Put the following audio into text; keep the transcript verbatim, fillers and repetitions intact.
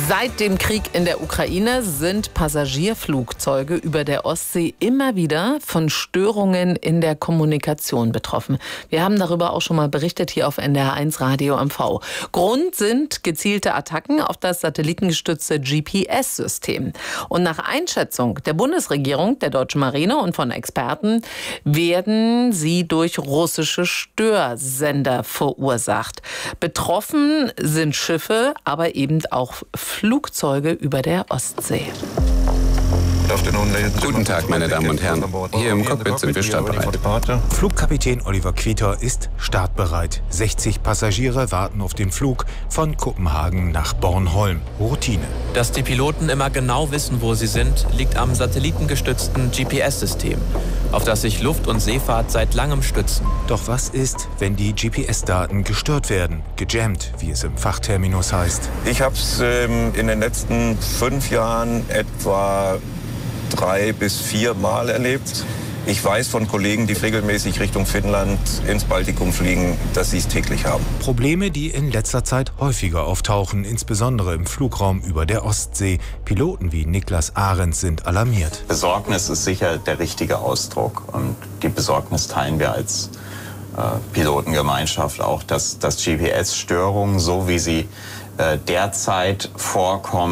Seit dem Krieg in der Ukraine sind Passagierflugzeuge über der Ostsee immer wieder von Störungen in der Kommunikation betroffen. Wir haben darüber auch schon mal berichtet hier auf N D R eins Radio M V. Grund sind gezielte Attacken auf das satellitengestützte G P S-System. Und nach Einschätzung der Bundesregierung, der deutschen Marine und von Experten werden sie durch russische Störsender verursacht. Betroffen sind Schiffe, aber eben auch Flugzeuge über der Ostsee. Guten Tag, meine Damen und Herren. Hier im Cockpit sind wir startbereit. Flugkapitän Oliver Queter ist startbereit. sechzig Passagiere warten auf den Flug von Kopenhagen nach Bornholm. Routine. Dass die Piloten immer genau wissen, wo sie sind, liegt am satellitengestützten G P S-System, auf das sich Luft- und Seefahrt seit langem stützen. Doch was ist, wenn die G P S-Daten gestört werden? Gejammt, wie es im Fachterminus heißt. Ich habe es ähm, in den letzten fünf Jahren etwa drei bis vier Mal erlebt. Ich weiß von Kollegen, die regelmäßig Richtung Finnland ins Baltikum fliegen, dass sie es täglich haben. Probleme, die in letzter Zeit häufiger auftauchen, insbesondere im Flugraum über der Ostsee. Piloten wie Niklas Ahrens sind alarmiert. Besorgnis ist sicher der richtige Ausdruck. Und die Besorgnis teilen wir als äh, Pilotengemeinschaft auch, dass, dass G P S-Störungen, so wie sie äh, derzeit vorkommen,